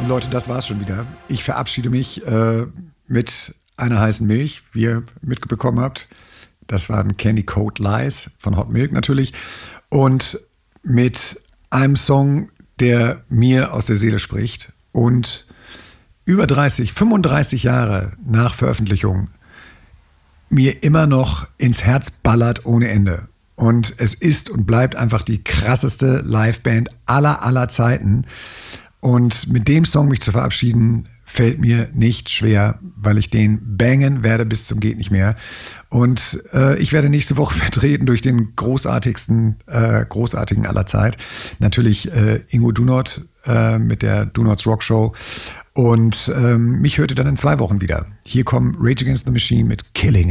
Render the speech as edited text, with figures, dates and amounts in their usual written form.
Leute, das war's schon wieder. Ich verabschiede mich mit einer heißen Milch, wie ihr mitbekommen habt. Das waren Candy Coat Lies von Hot Milk natürlich. Und mit einem Song, der mir aus der Seele spricht und über 35 Jahre nach Veröffentlichung mir immer noch ins Herz ballert ohne Ende. Und es ist und bleibt einfach die krasseste Liveband aller Zeiten. Und mit dem Song mich zu verabschieden, fällt mir nicht schwer, weil ich den bangen werde bis zum geht nicht mehr. Und ich werde nächste Woche vertreten durch den großartigen aller Zeit. Natürlich Ingo Dunot mit der Dunots Rock Show. Und mich hört ihr dann in 2 Wochen wieder. Hier kommen Rage Against the Machine mit Killing